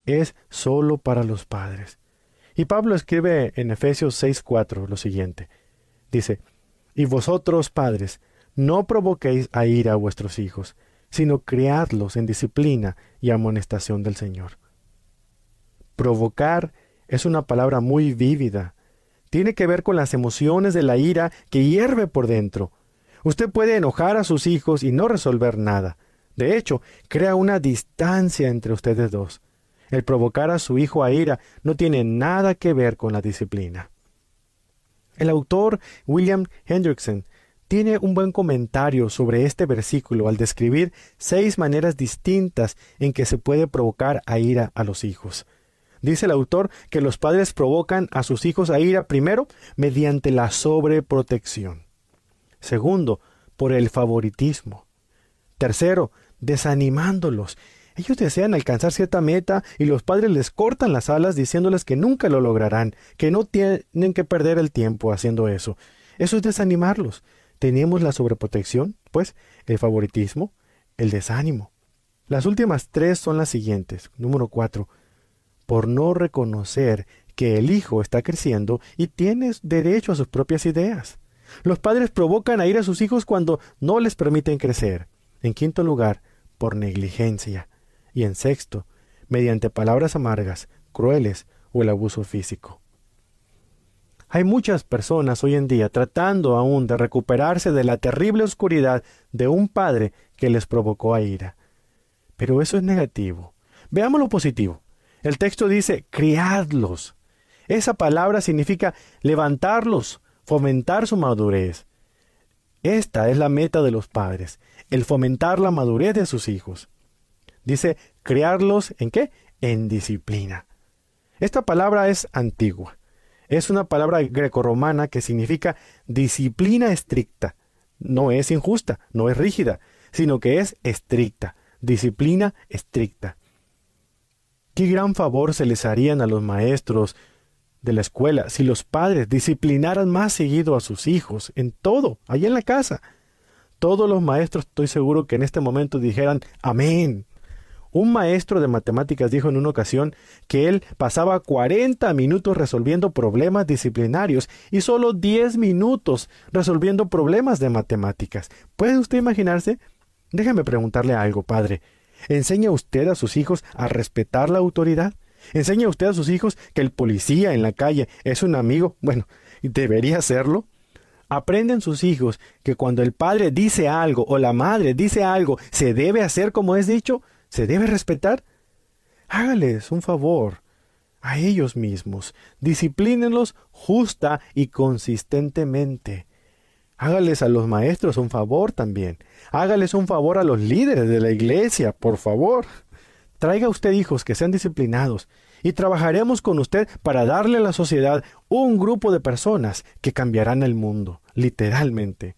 es solo para los padres. Y Pablo escribe en Efesios 6:4 lo siguiente. Dice, y vosotros, padres, no provoquéis a ira a vuestros hijos, sino criadlos en disciplina y amonestación del Señor. Provocar es una palabra muy vívida. Tiene que ver con las emociones de la ira que hierve por dentro. Usted puede enojar a sus hijos y no resolver nada. De hecho, crea una distancia entre ustedes dos. El provocar a su hijo a ira no tiene nada que ver con la disciplina. El autor William Hendrickson tiene un buen comentario sobre este versículo al describir 6 maneras distintas en que se puede provocar a ira a los hijos. Dice el autor que los padres provocan a sus hijos a ira primero mediante la sobreprotección. Segundo, por el favoritismo. Tercero, desanimándolos. Ellos desean alcanzar cierta meta y los padres les cortan las alas diciéndoles que nunca lo lograrán, que no tienen que perder el tiempo haciendo eso. Eso es desanimarlos. Tenemos la sobreprotección, pues, el favoritismo, el desánimo. Las últimas 3 son las siguientes. Número 4. Por no reconocer que el hijo está creciendo y tiene derecho a sus propias ideas. Los padres provocan a ira a sus hijos cuando no les permiten crecer. En quinto lugar, por negligencia. Y en sexto, mediante palabras amargas, crueles o el abuso físico. Hay muchas personas hoy en día tratando aún de recuperarse de la terrible oscuridad de un padre que les provocó a ira. Pero eso es negativo. Veamos lo positivo. El texto dice, criadlos. Esa palabra significa levantarlos, fomentar su madurez. Esta es la meta de los padres, el fomentar la madurez de sus hijos. Dice, criarlos ¿en qué? En disciplina. Esta palabra es antigua. Es una palabra grecorromana que significa disciplina estricta. No es injusta, no es rígida, sino que es estricta. Disciplina estricta. Qué gran favor se les harían a los maestros de la escuela si los padres disciplinaran más seguido a sus hijos en todo, allá en la casa. Todos los maestros, estoy seguro que en este momento dijeran amén. Un maestro de matemáticas dijo en una ocasión que él pasaba 40 minutos resolviendo problemas disciplinarios y solo 10 minutos resolviendo problemas de matemáticas. ¿Puede usted imaginarse? Déjame preguntarle algo, padre. ¿Enseña usted a sus hijos a respetar la autoridad? ¿Enseña usted a sus hijos que el policía en la calle es un amigo? Bueno, ¿debería serlo? ¿Aprenden sus hijos que cuando el padre dice algo o la madre dice algo, se debe hacer como es dicho? ¿Se debe respetar? Hágales un favor a ellos mismos. Disciplínenlos justa y consistentemente. Hágales a los maestros un favor también. Hágales un favor a los líderes de la iglesia, por favor. Traiga usted hijos que sean disciplinados y trabajaremos con usted para darle a la sociedad un grupo de personas que cambiarán el mundo, literalmente.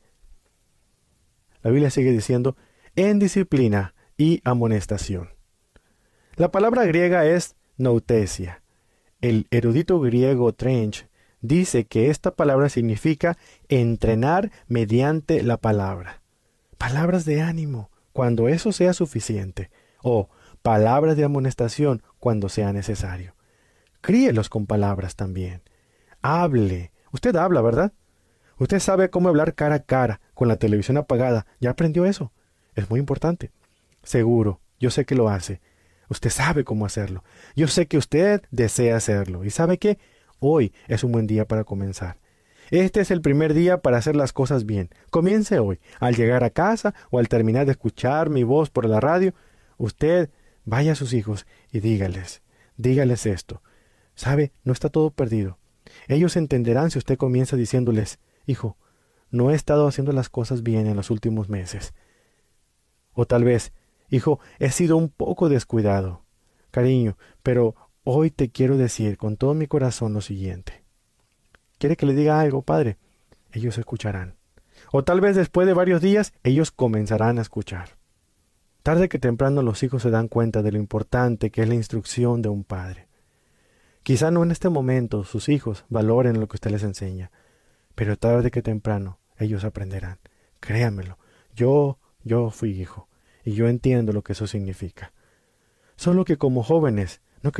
La Biblia sigue diciendo, en disciplina y amonestación. La palabra griega es noutesia. El erudito griego Trench dice que esta palabra significa entrenar mediante la palabra. Palabras de ánimo, cuando eso sea suficiente, o palabras de amonestación cuando sea necesario. Críelos con palabras también. Hable. Usted habla, ¿verdad? Usted sabe cómo hablar cara a cara, con la televisión apagada. ¿Ya aprendió eso? Es muy importante. Seguro, yo sé que lo hace. Usted sabe cómo hacerlo. Yo sé que usted desea hacerlo. ¿Y sabe qué? Hoy es un buen día para comenzar. Este es el primer día para hacer las cosas bien. Comience hoy. Al llegar a casa o al terminar de escuchar mi voz por la radio, usted vaya a sus hijos y dígales esto. ¿Sabe? No está todo perdido. Ellos entenderán si usted comienza diciéndoles, hijo, no he estado haciendo las cosas bien en los últimos meses. O tal vez, hijo, he sido un poco descuidado. Cariño, pero hoy te quiero decir con todo mi corazón lo siguiente. ¿Quiere que le diga algo, padre? Ellos escucharán. O tal vez después de varios días, ellos comenzarán a escuchar. Tarde que temprano los hijos se dan cuenta de lo importante que es la instrucción de un padre. Quizá no en este momento sus hijos valoren lo que usted les enseña, pero tarde que temprano ellos aprenderán. Créamelo, yo fui hijo, y yo entiendo lo que eso significa. Solo que como jóvenes